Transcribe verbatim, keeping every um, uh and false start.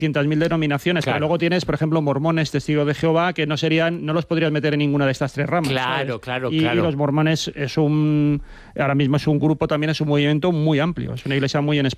cientos mil denominaciones, Claro. pero luego tienes, por ejemplo, mormones, testigos de Jehová, que no serían, no los podrías meter en ninguna de estas tres ramas. Claro, ¿sabes? claro, y, claro. y los mormones es un, ahora mismo es un grupo, también es un movimiento muy amplio, es una iglesia muy en expansión.